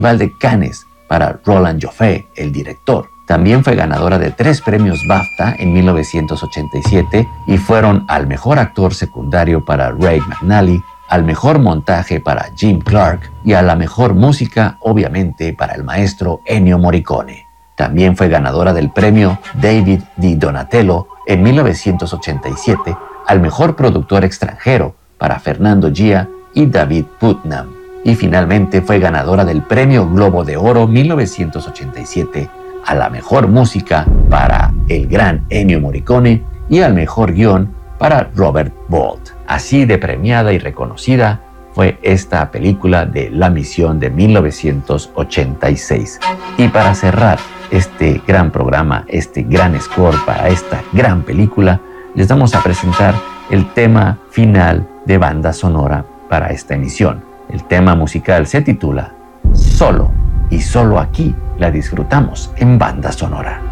Festival de Cannes para Roland Joffé, el director. También fue ganadora de 3 premios BAFTA en 1987 y fueron al mejor actor secundario para Ray McNally, al mejor montaje para Jim Clark y a la mejor música, obviamente, para el maestro Ennio Morricone. También fue ganadora del premio David Di Donatello en 1987 al mejor productor extranjero para Fernando Gia y David Putnam. Y finalmente fue ganadora del premio Globo de Oro 1987 a la mejor música para el gran Ennio Morricone y al mejor guión para Robert Bolt. Así de premiada y reconocida fue esta película de La Misión de 1986. Y para cerrar este gran programa, este gran score para esta gran película, les vamos a presentar el tema final de banda sonora para esta emisión. El tema musical se titula Solo, y solo aquí la disfrutamos en banda sonora.